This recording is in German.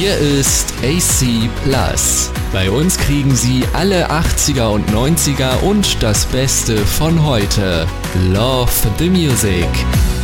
Hier ist AC Plus. Bei uns kriegen Sie alle 80er und 90er und das Beste von heute. Love the Music.